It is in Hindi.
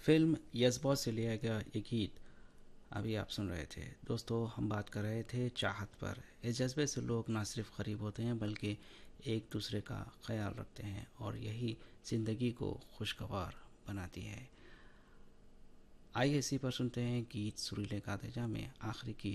फिल्म यस बॉस से लिया गया ये गीत अभी आप सुन रहे थे। दोस्तों, हम बात कर रहे थे चाहत पर। इस जज्बे से लोग ना सिर्फ करीब होते हैं बल्कि एक दूसरे का ख्याल रखते हैं और यही ज़िंदगी को खुशगवार बनाती है। आइए इसी पर सुनते हैं गीत सुरीले गादेजा में आखिरी गीत